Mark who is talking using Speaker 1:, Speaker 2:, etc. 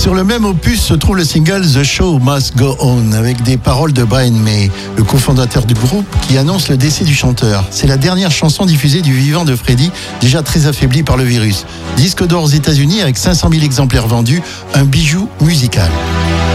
Speaker 1: Sur le même opus se trouve le single The Show Must Go On avec des paroles de Brian May, le cofondateur du groupe, qui annonce le décès du chanteur. C'est la dernière chanson diffusée du vivant de Freddie, déjà très affaibli par le virus. Disque d'or aux États-Unis avec 500 000 exemplaires vendus, un bijou musical.